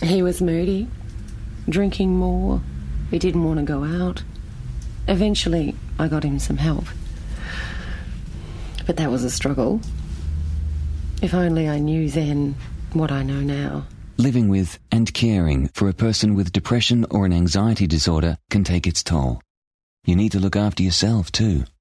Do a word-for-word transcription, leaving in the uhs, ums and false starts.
He was moody, drinking more. He didn't want to go out. Eventually, I got him some help. But that was a struggle. If only I knew then what I know now. Living with and caring for a person with depression or an anxiety disorder can take its toll. You need to look after yourself too.